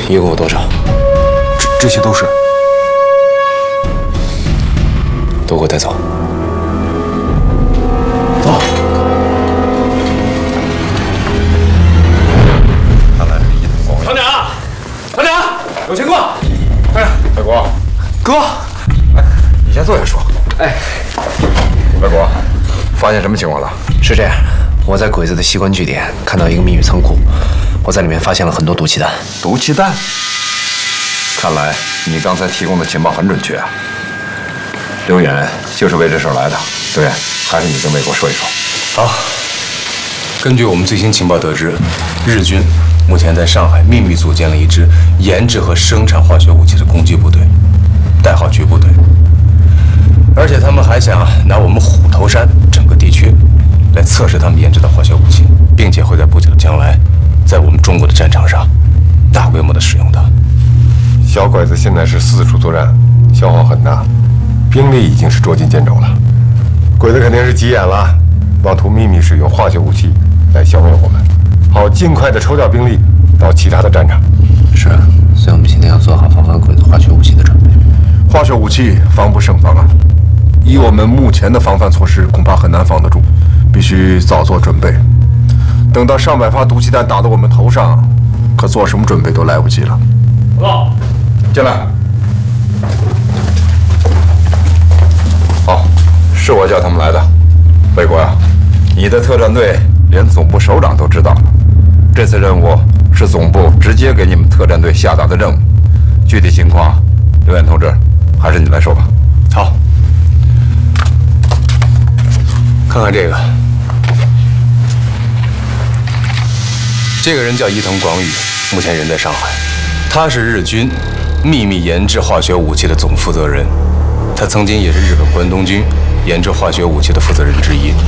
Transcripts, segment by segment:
一共有多少？ 这些都是。 都给我带走。走。 看来是一统光。 团长，团长，有情况。 哎呀，外国哥，哎，你先坐下说。 哎， 外国，发现什么情况了？ 是这样，我在鬼子的西关据点看到一个秘密仓库，我在里面发现了很多毒气弹。 毒气弹？看来你刚才提供的情报很准确啊。刘远就是为这事儿来的。刘远，还是你跟魏国说一说。 好。根据我们最新情报得知，日军目前在上海秘密组建了一支研制和生产化学武器的攻击部队，代号局部队。而且他们还想拿我们虎头山整个地区来测试他们研制的化学武器，并且会在不久的将来，在我们中国的战场上大规模的使用它。 小鬼子现在是四处作战，消耗很大，兵力已经是捉襟见肘了。鬼子肯定是急眼了，妄图秘密使用化学武器来消灭我们，好尽快的抽调兵力到其他的战场。 是啊，所以我们现在要做好防范鬼子化学武器的准备。 化学武器防不胜防啊！以我们目前的防范措施，恐怕很难防得住，必须早做准备。等到上百发毒气弹打到我们头上，可做什么准备都来不及了。 报告， 进来。好，是我叫他们来的。魏国呀，你的特战队连总部首长都知道了。这次任务是总部直接给你们特战队下达的任务，具体情况，刘远同志，还是你来说吧。 好，看看这个，这个人叫伊藤广宇，目前人在上海，他是日军秘密研制化学武器的总负责人，他曾经也是日本关东军研制化学武器的负责人之一。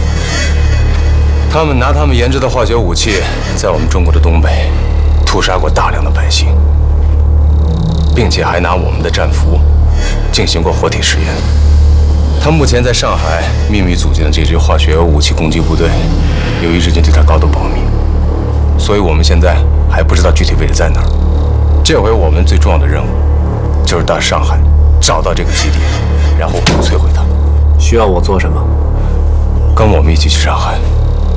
他们拿他们研制的化学武器，在我们中国的东北屠杀过大量的百姓，并且还拿我们的战俘进行过活体实验。他目前在上海秘密组建的这支化学武器攻击部队，由于日军对他高度保密，所以我们现在还不知道具体位置在哪儿。这回我们最重要的任务，就是到上海找到这个基地，然后摧毁它。 需要我做什么？ 跟我们一起去上海。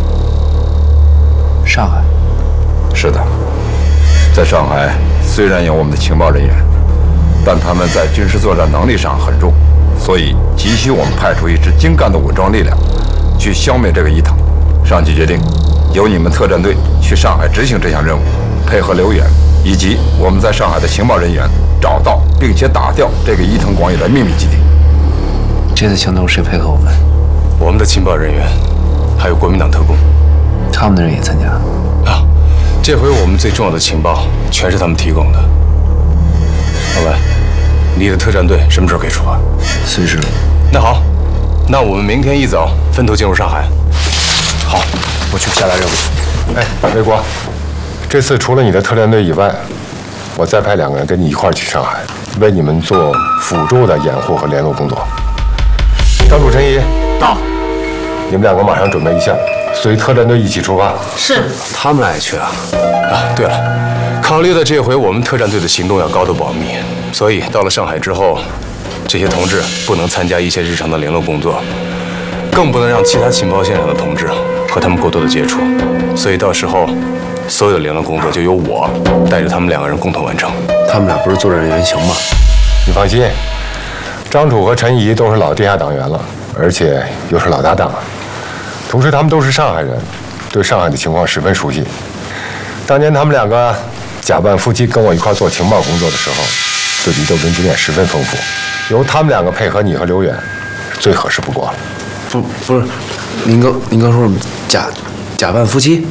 上海？ 是的，在上海虽然有我们的情报人员，但他们在军事作战能力上很弱，所以急需我们派出一支精干的武装力量，去消灭这个伊藤。上级决定，由你们特战队去上海执行这项任务，配合刘远以及我们在上海的情报人员，找到并且打掉这个伊藤广宇的秘密基地。 这次行动谁配合我们？ 我们的情报人员，还有国民党特工。 他们的人也参加？ 啊，这回我们最重要的情报全是他们提供的。老白，你的特战队什么时候可以出发？ 随时。 那好，那我们明天一早分头进入上海。 好，我去下达任务。 哎，魏国，这次除了你的特战队以外，我再派2个人跟你一块儿去上海，为你们做辅助的掩护和联络工作。张楚、陈怡到。 你们2个马上准备一下，随特战队一起出发。 是。 他们俩也去啊？ 啊，对了，考虑到这回我们特战队的行动要高度保密，所以到了上海之后，这些同志不能参加一些日常的联络工作，更不能让其他情报线上的同志和他们过多的接触。所以到时候，所有的联络工作就由我带着他们2个人共同完成。 他们俩不是作战员行吗？ 你放心，张楚和陈怡都是老地下党员了，而且又是老搭档，同时他们都是上海人，对上海的情况十分熟悉。当年他们2个假扮夫妻跟我一块做情报工作的时候，对敌斗争经验十分丰富，由他们2个配合你和刘远，最合适不过了。 不是，您刚说什么假扮夫妻？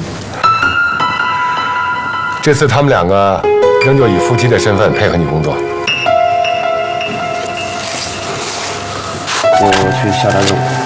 这次他们2个仍旧以夫妻的身份配合你工作。 我去下达任务。